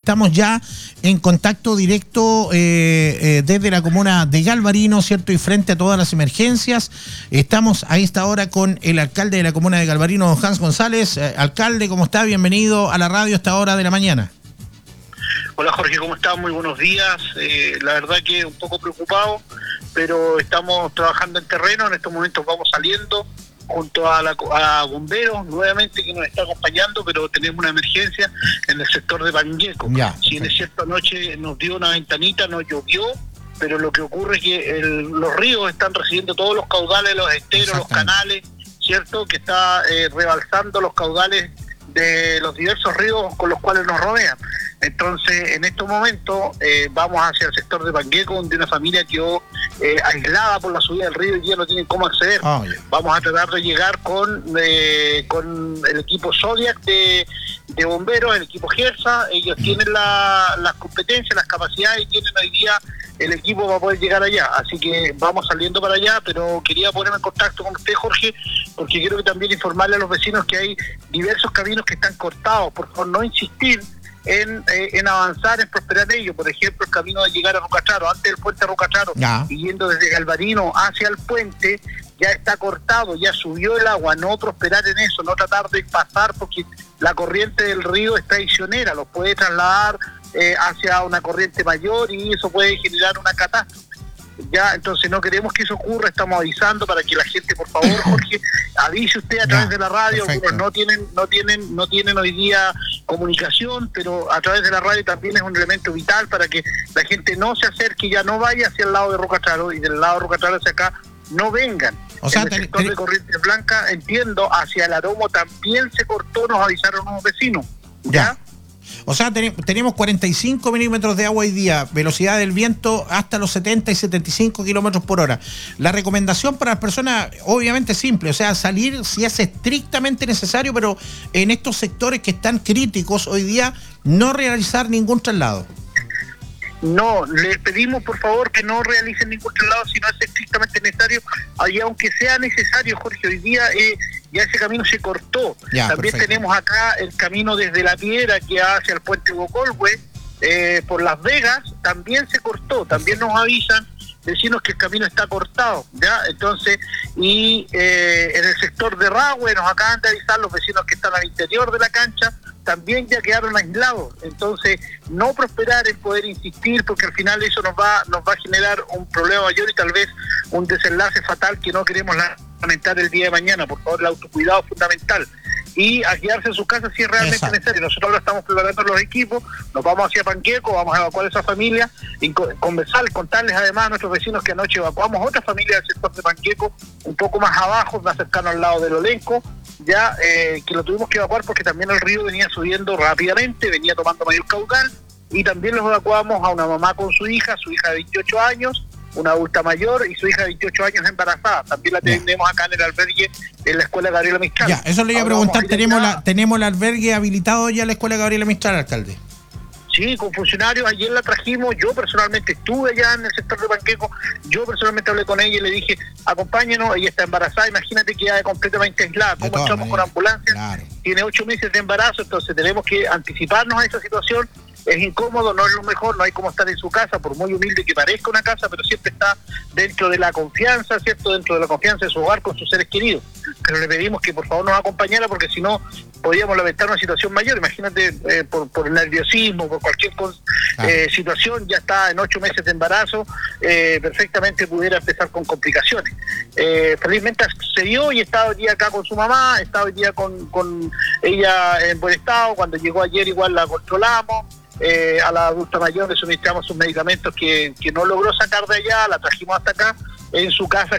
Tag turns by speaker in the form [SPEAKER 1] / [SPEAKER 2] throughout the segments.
[SPEAKER 1] estamos ya en contacto directo desde la comuna de Galvarino, ¿cierto? Y frente a todas las emergencias. Estamos a esta hora con el alcalde de la comuna de Galvarino, don Hans González. Alcalde, ¿cómo está? Bienvenido a la radio a esta hora de la mañana.
[SPEAKER 2] Hola Jorge, ¿cómo estás? Muy buenos días. La verdad que un poco preocupado, pero estamos trabajando en terreno. En estos momentos vamos saliendo junto a bomberos nuevamente que nos está acompañando, pero tenemos una emergencia en el sector de Pangueco. Si bien es cierto, anoche nos dio una ventanita, no llovió, pero lo que ocurre es que los ríos están recibiendo todos los caudales, los esteros, los canales, ¿cierto? Que está rebalsando los caudales de los diversos ríos con los cuales nos rodean. Entonces, en estos momentos vamos hacia el sector de Pangueco, donde una familia quedó aislada por la subida del río y ya no tienen cómo acceder. Vamos a tratar de llegar con el equipo Zodiac de bomberos, el equipo Gersa. Ellos tienen las competencias, las capacidades y tienen hoy día el equipo para poder llegar allá. Así que vamos saliendo para allá, pero quería ponerme en contacto con usted, Jorge, porque quiero que también informarle a los vecinos que hay diversos caminos que están cortados. Por favor, no insistir en avanzar, en prosperar ellos. Por ejemplo, el camino de llegar a Rucacharo, antes del puente Rucacharo, y yendo desde Galvarino hacia el puente, ya está cortado, ya subió el agua. No prosperar en eso, no tratar de pasar, porque la corriente del río es traicionera, los puede trasladar hacia una corriente mayor y eso puede generar una catástrofe. Ya, entonces no queremos que eso ocurra, estamos avisando para que la gente, por favor, Jorge, avise usted a través de la radio. Algunos no tienen hoy día comunicación, pero a través de la radio también es un elemento vital para que la gente no se acerque, ya no vaya hacia el lado de Rucacharo y del lado de Rucacharo hacia acá no vengan. O sea, en el sector de Corrientes Blancas, entiendo, hacia el Aromo también se cortó, nos avisaron unos vecinos. ¿Ya?
[SPEAKER 1] O sea, tenemos 45 milímetros de agua hoy día, velocidad del viento hasta los 70 y 75 kilómetros por hora. La recomendación para las personas, obviamente simple, o sea, salir si es estrictamente necesario, pero en estos sectores que están críticos hoy día, no realizar ningún traslado.
[SPEAKER 2] No, les pedimos por favor que no realicen ningún traslado si no es estrictamente necesario, y aunque sea necesario, Jorge, hoy día ya ese camino se cortó. También tenemos acá el camino desde La Piedra que hacia el puente Bocolhue, por Las Vegas, también se cortó, también nos avisan vecinos que el camino está cortado, ¿ya? Entonces, y en el sector de Rahue nos acaban de avisar los vecinos que están al interior de la cancha, también ya quedaron aislados. Entonces, no prosperar en poder insistir, porque al final eso nos va a generar un problema mayor y tal vez un desenlace fatal que no queremos lamentar el día de mañana. Por favor, el autocuidado es fundamental. Y a quedarse en sus casas si es realmente necesario. Nosotros ahora estamos preparando los equipos, nos vamos hacia Pangueco, vamos a evacuar a esa familia y contarles además a nuestros vecinos que anoche evacuamos otra familia del sector de Pangueco, un poco más abajo, más cercano al lado del Olenco, ya que lo tuvimos que evacuar porque también el río venía subiendo rápidamente, venía tomando mayor caudal, y también los evacuamos a una mamá con su hija de 28 años, una adulta mayor y su hija de 28 años embarazada. También la tenemos acá en el albergue en la escuela Gabriela Mistral.
[SPEAKER 1] Ya, eso le iba a preguntar, ¿tenemos el albergue habilitado ya en la escuela Gabriela Mistral, alcalde?
[SPEAKER 2] Sí, con funcionarios, ayer la trajimos, yo personalmente estuve allá en el sector de Pangueco, yo personalmente hablé con ella y le dije, acompáñenos, ella está embarazada, imagínate que ya completamente aislada, ¿cómo entramos con ambulancia? Tiene 8 meses de embarazo, entonces tenemos que anticiparnos a esa situación. Es incómodo, no es lo mejor, no hay como estar en su casa, por muy humilde que parezca una casa, pero siempre está dentro de la confianza, ¿cierto? Dentro de la confianza de su hogar con sus seres queridos. Pero le pedimos que por favor nos acompañara, porque si no podríamos lamentar una situación mayor. Imagínate, por el nerviosismo, por cualquier situación, ya está en 8 meses de embarazo, perfectamente pudiera empezar con complicaciones. Felizmente se dio y está hoy día acá con su mamá, está hoy día con ella en buen estado. Cuando llegó ayer igual la controlamos. A la adulta mayor le suministramos sus medicamentos que no logró sacar de allá, la trajimos hasta acá. En su casa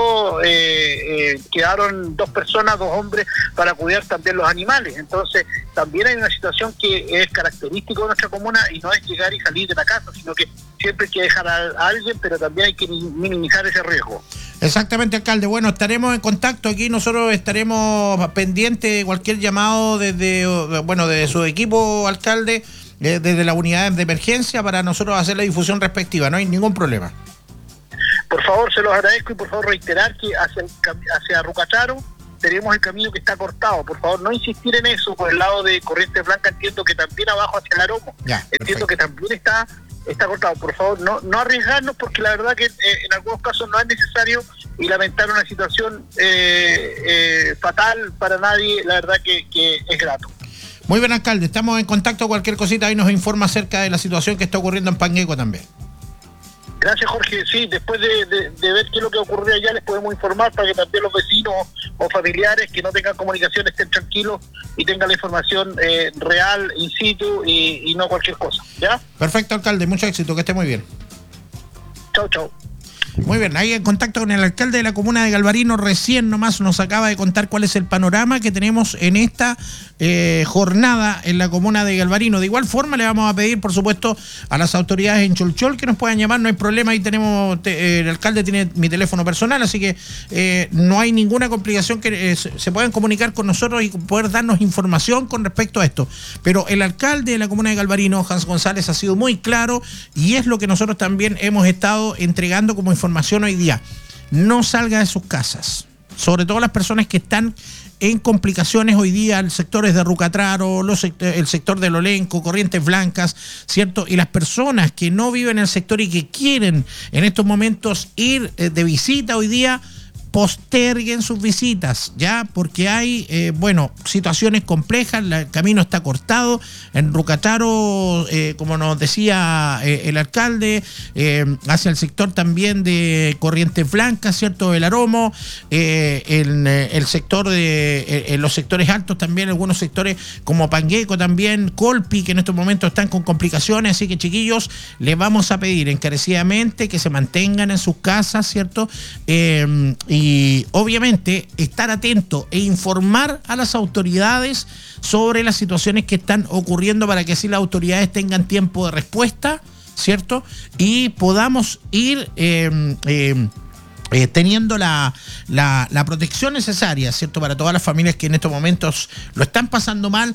[SPEAKER 2] quedaron 2 personas, 2 hombres, para cuidar también los animales. Entonces, también hay una situación que es característica de nuestra comuna y no es llegar y salir de la casa, sino que siempre hay que dejar a alguien, pero también hay que minimizar ese riesgo.
[SPEAKER 1] Exactamente, alcalde. Bueno, estaremos en contacto aquí, nosotros estaremos pendientes de cualquier llamado desde su equipo, alcalde, desde la unidad de emergencia, para nosotros hacer la difusión respectiva, no hay ningún problema.
[SPEAKER 2] Por favor, se los agradezco y por favor reiterar que hacia Rucacharo tenemos el camino que está cortado. Por favor, no insistir en eso. Por el lado de Corrientes Blancas entiendo que también abajo hacia el Aromo. Entiendo que también está cortado. Por favor, no arriesgarnos, porque la verdad que en algunos casos no es necesario, y lamentar una situación fatal para nadie, la verdad que es grato.
[SPEAKER 1] Muy bien, alcalde, estamos en contacto. Cualquier cosita ahí nos informa acerca de la situación que está ocurriendo en Pangueco también.
[SPEAKER 2] Gracias, Jorge. Sí, después de ver qué es lo que ocurrió allá, les podemos informar para que también los vecinos o familiares que no tengan comunicación estén tranquilos y tengan la información real, in situ, y no cualquier cosa. ¿Ya?
[SPEAKER 1] Perfecto, alcalde. Mucho éxito. Que esté muy bien.
[SPEAKER 2] Chau, chau.
[SPEAKER 1] Muy bien, ahí en contacto con el alcalde de la comuna de Galvarino, recién nomás nos acaba de contar cuál es el panorama que tenemos en esta jornada en la comuna de Galvarino. De igual forma le vamos a pedir, por supuesto, a las autoridades en Cholchol que nos puedan llamar, no hay problema, ahí tenemos, el alcalde tiene mi teléfono personal, así que no hay ninguna complicación, que se puedan comunicar con nosotros y poder darnos información con respecto a esto. Pero el alcalde de la comuna de Galvarino, Hans González, ha sido muy claro, y es lo que nosotros también hemos estado entregando como información hoy día. No salga de sus casas, sobre todo las personas que están en complicaciones hoy día, el sector de Rucatraro, el sector de Lolenco, Corrientes Blancas, ¿cierto? Y las personas que no viven en el sector y que quieren en estos momentos ir de visita hoy día, posterguen sus visitas, ya, porque hay, situaciones complejas, el camino está cortado, en Rucataro, como nos decía el alcalde, hacia el sector también de Corrientes Blancas, ¿cierto?, el Aromo, el sector de, los sectores altos también, algunos sectores como Pangueco también, Colpi, que en estos momentos están con complicaciones, así que chiquillos, les vamos a pedir encarecidamente que se mantengan en sus casas, ¿cierto?, y obviamente estar atento e informar a las autoridades sobre las situaciones que están ocurriendo para que así las autoridades tengan tiempo de respuesta, ¿cierto? Y podamos ir teniendo la protección necesaria, ¿cierto?, para todas las familias que en estos momentos lo están pasando mal.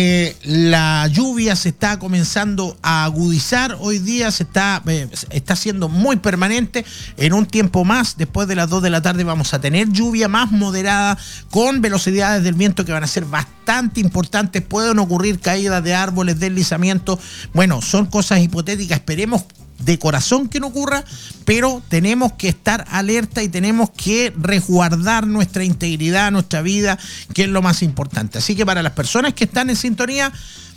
[SPEAKER 1] La lluvia se está comenzando a agudizar hoy día, está siendo muy permanente. En un tiempo más, después de las 2 de la tarde, vamos a tener lluvia más moderada, con velocidades del viento que van a ser bastante importantes. Pueden ocurrir caídas de árboles, deslizamientos. Bueno, son cosas hipotéticas, esperemos de corazón que no ocurra, pero tenemos que estar alerta y tenemos que resguardar nuestra integridad, nuestra vida, que es lo más importante. Así que para las personas que están en sintonía,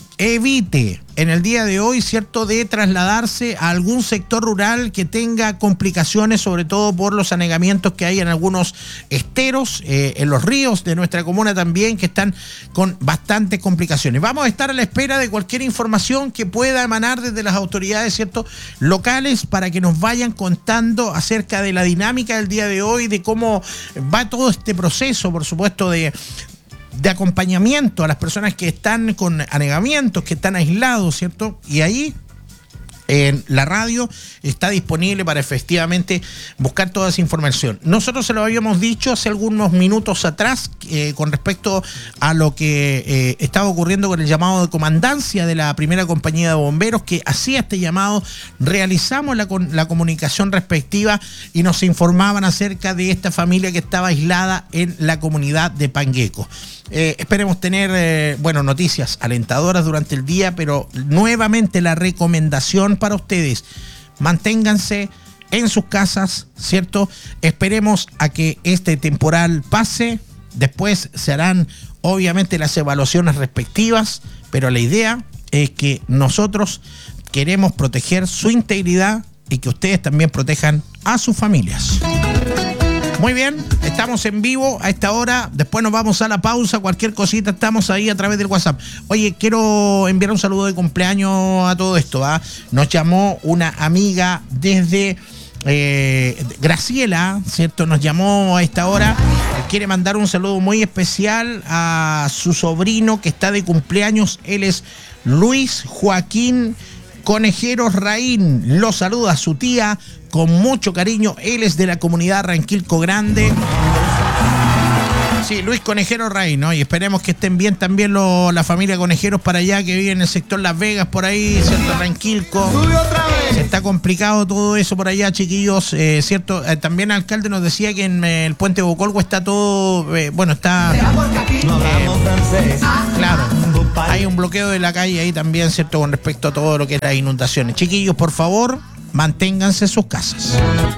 [SPEAKER 1] evite en el día de hoy, ¿cierto?, de trasladarse a algún sector rural que tenga complicaciones, sobre todo por los anegamientos que hay en algunos esteros, en los ríos de nuestra comuna también, que están con bastantes complicaciones. Vamos a estar a la espera de cualquier información que pueda emanar desde las autoridades, ¿cierto?, locales, para que nos vayan contando acerca de la dinámica del día de hoy, de cómo va todo este proceso, por supuesto, de acompañamiento a las personas que están con anegamientos, que están aislados, ¿cierto? Y ahí en la radio está disponible para efectivamente buscar toda esa información. Nosotros se lo habíamos dicho hace algunos minutos atrás con respecto a lo que estaba ocurriendo con el llamado de comandancia de la primera compañía de bomberos, que hacía este llamado. Realizamos la comunicación respectiva y nos informaban acerca de esta familia que estaba aislada en la comunidad de Pangueco. Esperemos tener noticias alentadoras durante el día, pero nuevamente la recomendación para ustedes: manténganse en sus casas, ¿cierto? Esperemos a que este temporal pase, después se harán obviamente las evaluaciones respectivas, pero la idea es que nosotros queremos proteger su integridad y que ustedes también protejan a sus familias. Muy bien, estamos en vivo a esta hora, después nos vamos a la pausa, cualquier cosita estamos ahí a través del WhatsApp. Oye, quiero enviar un saludo de cumpleaños a todo esto, ¿ah? Nos llamó una amiga desde Graciela, ¿cierto? Nos llamó a esta hora, quiere mandar un saludo muy especial a su sobrino que está de cumpleaños. Él es Luis Joaquín Conejeros Raín, lo saluda a su tía con mucho cariño. Él es de la comunidad Ranquilco Grande. Sí, Luis Conejeros Raín, ¿no? Y esperemos que estén bien también la familia Conejeros para allá, que vive en el sector Las Vegas, por ahí, ¿cierto? Ranquilco. Se está complicado todo eso por allá, chiquillos, ¿cierto? También el alcalde nos decía que en el puente Bocolgo está todo, está... claro, hay un bloqueo de la calle ahí también, ¿cierto? Con respecto a todo lo que es las inundaciones. Chiquillos, por favor, manténganse en sus casas.